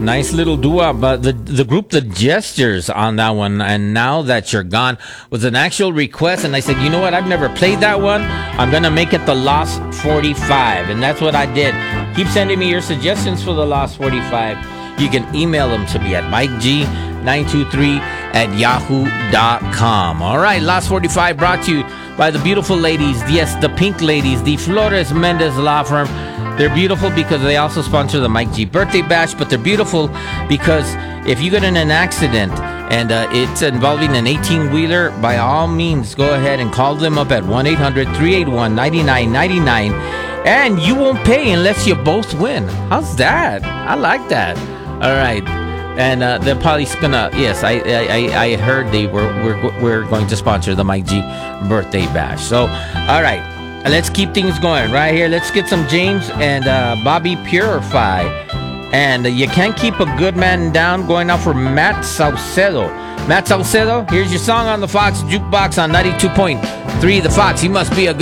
Nice little doo-wop. But the group The Gestures on that one, and Now That You're Gone, was an actual request. And I said, you know what? I've never played that one. I'm going to make it the Lost 45. And that's what I did. Keep sending me your suggestions for the Lost 45. You can email them to me at MikeG923@yahoo.com. All right, Lost 45 brought to you by the beautiful ladies, yes, the Pink Ladies, the Flores Mendez Law Firm. They're beautiful because they also sponsor the Mike G Birthday Bash, but they're beautiful because if you get in an accident and it's involving an 18-wheeler, by all means, go ahead and call them up at 1-800-381-9999, and you won't pay unless you both win. How's that? I like that. All right. And they're probably gonna, yes, I heard we're going to sponsor the Mike G Birthday Bash. So, all right. Let's keep things going right here. Let's get some James and Bobby Purify. And You Can't Keep a Good Man Down, going out for Matt Saucedo. Matt Saucedo, here's your song on the Fox Jukebox on 92.3 The Fox. You must be a good